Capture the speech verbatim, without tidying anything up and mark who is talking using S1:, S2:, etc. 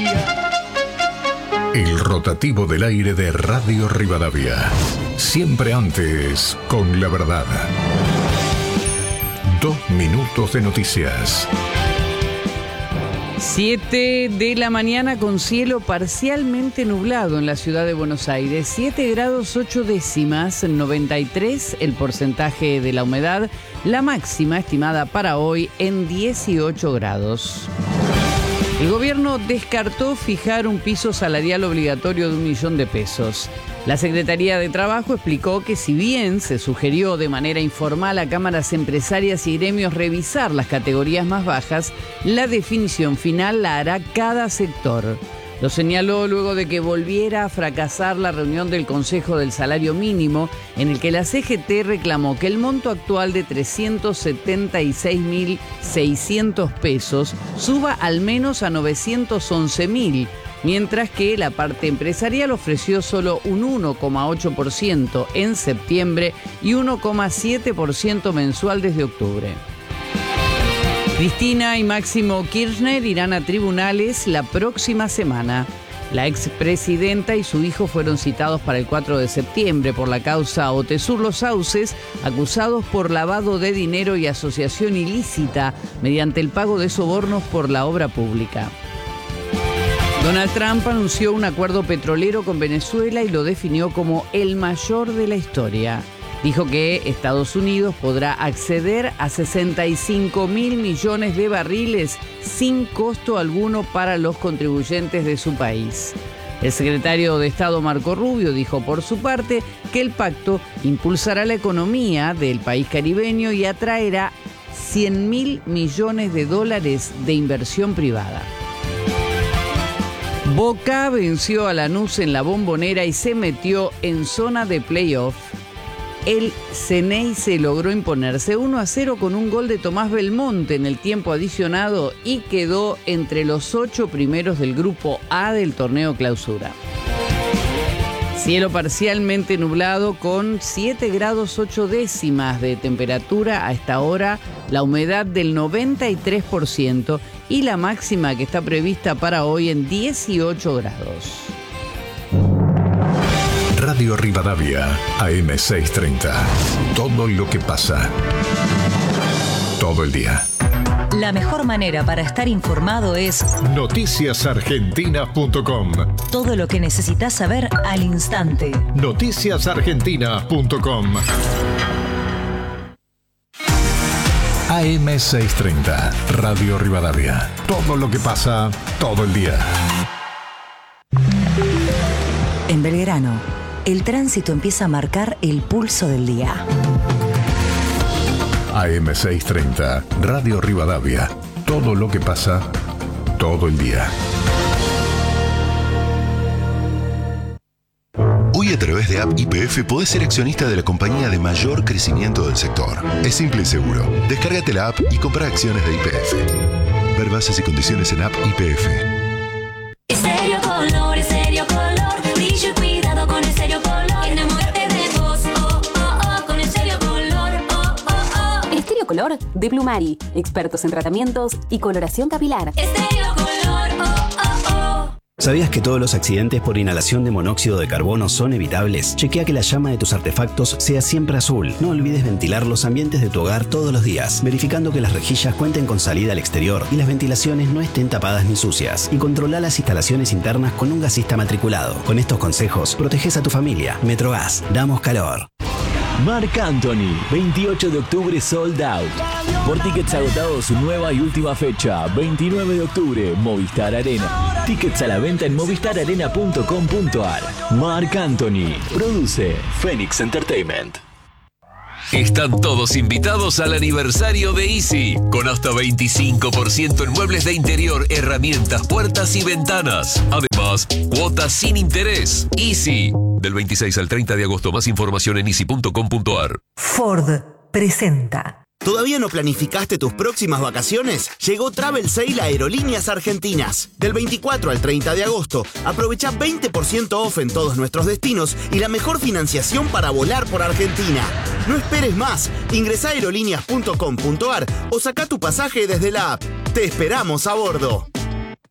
S1: día.
S2: El rotativo del aire de Radio Rivadavia. Siempre antes, con la verdad. Dos minutos de noticias.
S3: siete de la mañana con cielo parcialmente nublado en la ciudad de Buenos Aires. siete grados ocho décimas, noventa y tres el porcentaje de la humedad. La máxima estimada para hoy en dieciocho grados. El gobierno descartó fijar un piso salarial obligatorio de un millón de pesos. La Secretaría de Trabajo explicó que si bien se sugirió de manera informal a cámaras empresarias y gremios revisar las categorías más bajas, la definición final la hará cada sector. Lo señaló luego de que volviera a fracasar la reunión del Consejo del Salario Mínimo, en el que la C G T reclamó que el monto actual de trescientos setenta y seis mil seiscientos pesos suba al menos a novecientos once mil, mientras que la parte empresarial ofreció solo un uno coma ocho por ciento en septiembre y uno coma siete por ciento mensual desde octubre. Cristina y Máximo Kirchner irán a tribunales la próxima semana. La expresidenta y su hijo fueron citados para el cuatro de septiembre por la causa Otesur Los Sauces, acusados por lavado de dinero y asociación ilícita mediante el pago de sobornos por la obra pública. Donald Trump anunció un acuerdo petrolero con Venezuela y lo definió como el mayor de la historia. Dijo que Estados Unidos podrá acceder a sesenta y cinco mil millones de barriles sin costo alguno para los contribuyentes de su país. El secretario de Estado Marco Rubio dijo por su parte que el pacto impulsará la economía del país caribeño y atraerá cien mil millones de dólares de inversión privada. Boca venció a Lanús en la Bombonera y se metió en zona de playoff. El Ceneice logró imponerse uno a cero con un gol de Tomás Belmonte en el tiempo adicionado y quedó entre los ocho primeros del grupo A del torneo Clausura. Cielo parcialmente nublado con siete grados ocho décimas de temperatura a esta hora, la humedad del noventa y tres por ciento y la máxima que está prevista para hoy en dieciocho grados.
S2: Radio Rivadavia, A M seiscientos treinta. Todo lo que pasa. Todo el día.
S4: La mejor manera para estar informado es
S2: noticias argentinas punto com.
S4: Todo lo que necesitas saber al instante.
S2: noticias argentinas punto com. A M seiscientos treinta, Radio Rivadavia. Todo lo que pasa, todo el día.
S4: En Belgrano, el tránsito empieza a marcar el pulso del día.
S2: A M seiscientos treinta, Radio Rivadavia. Todo lo que pasa, todo el día.
S5: Hoy a través de App Y P F podés ser accionista de la compañía de mayor crecimiento del sector. Es simple y seguro. Descárgate la app y compra acciones de Y P F. Ver bases y condiciones en App Y P F.
S6: Estéreo Color, Estéreo Color, brillo y cuidado con Estéreo Color. Enamórate de vos, oh, oh, oh, con Estéreo Color, oh, oh, oh.
S7: Estéreo Color de Blumari, expertos en tratamientos y coloración capilar.
S6: Estéreo Color, oh, oh, oh.
S8: ¿Sabías que todos los accidentes por inhalación de monóxido de carbono son evitables? Chequea que la llama de tus artefactos sea siempre azul. No olvides ventilar los ambientes de tu hogar todos los días, verificando que las rejillas cuenten con salida al exterior y las ventilaciones no estén tapadas ni sucias. Y controla las instalaciones internas con un gasista matriculado. Con estos consejos, proteges a tu familia. Metrogas, damos calor.
S9: Marc Anthony, veintiocho de octubre sold out. Por tickets agotados, su nueva y última fecha, veintinueve de octubre, Movistar Arena. Tickets a la venta en movistar arena punto com punto ar. Marc Anthony, produce Phoenix Entertainment.
S10: Están todos invitados al aniversario de Easy, con hasta veinticinco por ciento en muebles de interior, herramientas, puertas y ventanas. Además, cuotas sin interés. Easy, del veintiséis al treinta de agosto. Más información en easy punto com punto ar.
S4: Ford presenta.
S11: ¿Todavía no planificaste tus próximas vacaciones? Llegó Travel Sale a Aerolíneas Argentinas. Del veinticuatro al treinta de agosto, aprovecha veinte por ciento off en todos nuestros destinos y la mejor financiación para volar por Argentina. No esperes más. Ingresá a aerolíneas punto com punto ar o saca tu pasaje desde la app. Te esperamos a bordo.